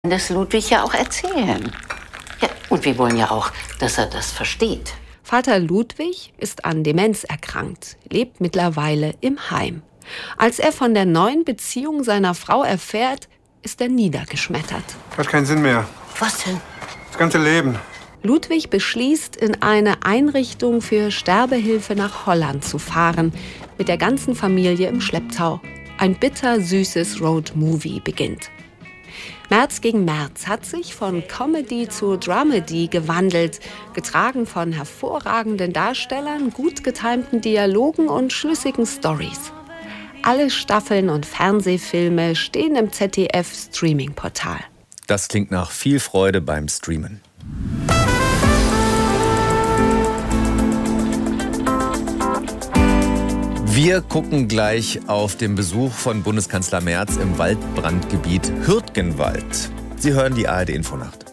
das Ludwig ja auch erzählen. Ja, und wir wollen ja auch, dass er das versteht. Vater Ludwig ist an Demenz erkrankt, lebt mittlerweile im Heim. Als er von der neuen Beziehung seiner Frau erfährt, ist er niedergeschmettert. Hat keinen Sinn mehr. Was denn? Das ganze Leben. Ludwig beschließt, in eine Einrichtung für Sterbehilfe nach Holland zu fahren, mit der ganzen Familie im Schlepptau. Ein bittersüßes Road-Movie beginnt. März gegen März hat sich von Comedy zu Dramedy gewandelt, getragen von hervorragenden Darstellern, gut getimten Dialogen und schlüssigen Storys. Alle Staffeln und Fernsehfilme stehen im ZDF-Streaming-Portal. Das klingt nach viel Freude beim Streamen. Wir gucken gleich auf den Besuch von Bundeskanzler Merz im Waldbrandgebiet Hürtgenwald. Sie hören die ARD Infonacht.